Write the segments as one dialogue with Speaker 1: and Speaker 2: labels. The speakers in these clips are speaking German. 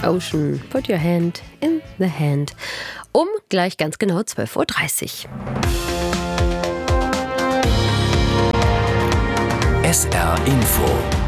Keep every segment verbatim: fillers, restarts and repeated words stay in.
Speaker 1: Ocean, put your hand in the hand. Um gleich ganz genau zwölf Uhr dreißig.
Speaker 2: S R Info.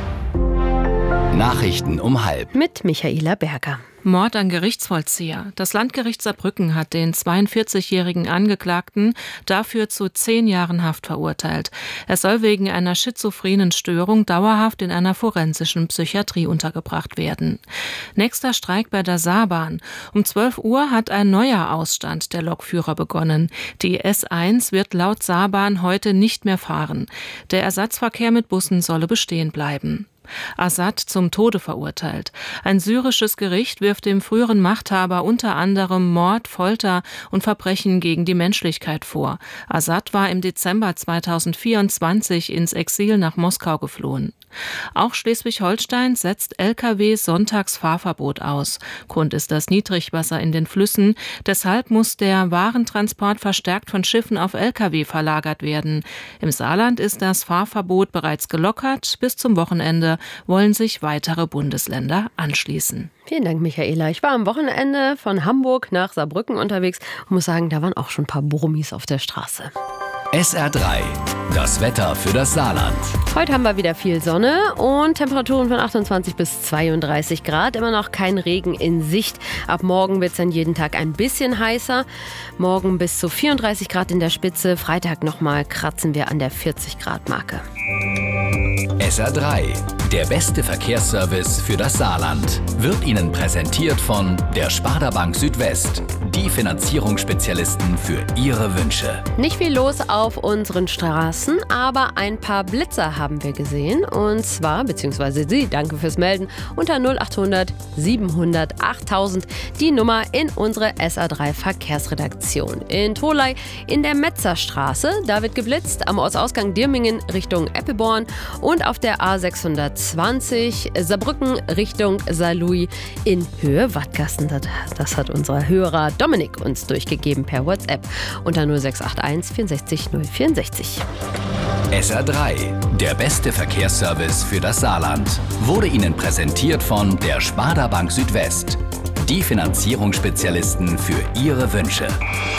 Speaker 2: Nachrichten um halb.
Speaker 1: Mit Michaela Berger.
Speaker 3: Mord an Gerichtsvollzieher. Das Landgericht Saarbrücken hat den zweiundvierzigjährigen Angeklagten dafür zu zehn Jahren Haft verurteilt. Er soll wegen einer schizophrenen Störung dauerhaft in einer forensischen Psychiatrie untergebracht werden. Nächster Streik bei der Saarbahn. Um zwölf Uhr hat ein neuer Ausstand der Lokführer begonnen. Die S eins wird laut Saarbahn heute nicht mehr fahren. Der Ersatzverkehr mit Bussen solle bestehen bleiben. Assad zum Tode verurteilt. Ein syrisches Gericht wirft dem früheren Machthaber unter anderem Mord, Folter und Verbrechen gegen die Menschlichkeit vor. Assad war im Dezember zweitausendvierundzwanzig ins Exil nach Moskau geflohen. Auch Schleswig-Holstein setzt L K W-Sonntagsfahrverbot aus. Grund ist das Niedrigwasser in den Flüssen. Deshalb muss der Warentransport verstärkt von Schiffen auf L K W verlagert werden. Im Saarland ist das Fahrverbot bereits gelockert. Bis zum Wochenende wollen sich weitere Bundesländer anschließen.
Speaker 1: Vielen Dank, Michaela. Ich war am Wochenende von Hamburg nach Saarbrücken unterwegs und muss sagen, da waren auch schon ein paar Brummis auf der Straße.
Speaker 2: S R drei. Das Wetter für das Saarland.
Speaker 1: Heute haben wir wieder viel Sonne und Temperaturen von achtundzwanzig bis zweiunddreißig Grad. Immer noch kein Regen in Sicht. Ab morgen wird es dann jeden Tag ein bisschen heißer. Morgen bis zu vierunddreißig Grad in der Spitze. Freitag nochmal kratzen wir an der vierzig Grad Marke.
Speaker 2: S R drei. Der beste Verkehrsservice für das Saarland. Wird Ihnen präsentiert von der Sparda Bank Südwest. Die Finanzierungsspezialisten für Ihre Wünsche.
Speaker 1: Nicht viel los auf unseren Straßen, aber ein paar Blitzer haben wir gesehen. Und zwar, beziehungsweise Sie, danke fürs Melden, unter null achthundert siebenhundert achttausend die Nummer in unsere S R drei Verkehrsredaktion. In Tholey in der Metzerstraße, da wird geblitzt, am Ortsausgang Dirmingen Richtung Eppelborn und auf der A sechshundertzwanzig Saarbrücken Richtung Saarlouis in Höhe Wattgassen. Das hat unser Hörer Dominik uns durchgegeben per WhatsApp unter null sechs acht eins vierundsechzig null vierundsechzig.
Speaker 2: S R drei. Der beste Verkehrsservice für das Saarland. Wurde Ihnen präsentiert von der Sparda Bank Südwest. Die Finanzierungsspezialisten für Ihre Wünsche.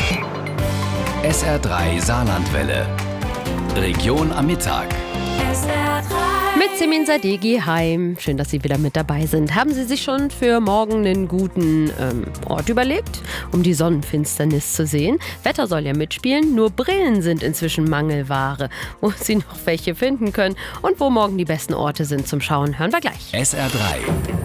Speaker 2: S R drei Saarlandwelle. Region am Mittag.
Speaker 1: S R drei. Mit Semin Sadeghi heim. Schön, dass Sie wieder mit dabei sind. Haben Sie sich schon für morgen einen guten ähm, Ort überlegt, um die Sonnenfinsternis zu sehen? Wetter soll ja mitspielen, nur Brillen sind inzwischen Mangelware. Wo Sie noch welche finden können und wo morgen die besten Orte sind zum Schauen, hören wir gleich.
Speaker 2: S R drei.